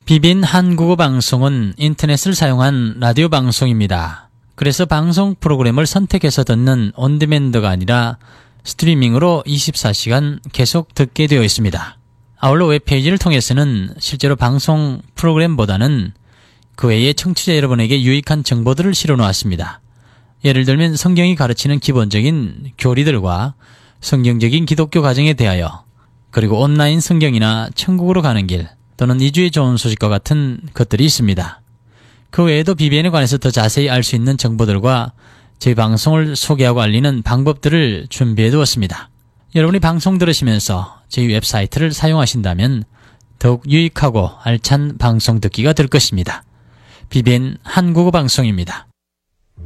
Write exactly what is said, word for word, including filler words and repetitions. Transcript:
비비엔 한국어 방송은 인터넷을 사용한 라디오 방송입니다. 그래서 방송 프로그램을 선택해서 듣는 온디맨드가 아니라 스트리밍으로 이십사 시간 계속 듣게 되어 있습니다. 아울러 웹페이지를 통해서는 실제로 방송 프로그램보다는 그 외에 청취자 여러분에게 유익한 정보들을 실어놓았습니다. 예를 들면 성경이 가르치는 기본적인 교리들과 성경적인 기독교 가정에 대하여, 그리고 온라인 성경이나 천국으로 가는 길 또는 이주의 좋은 소식과 같은 것들이 있습니다. 그 외에도 비비엔에 관해서 더 자세히 알 수 있는 정보들과 저희 방송을 소개하고 알리는 방법들을 준비해 두었습니다. 여러분이 방송 들으시면서 저희 웹사이트를 사용하신다면 더욱 유익하고 알찬 방송 듣기가 될 것입니다. 비비엔 한국어 방송입니다.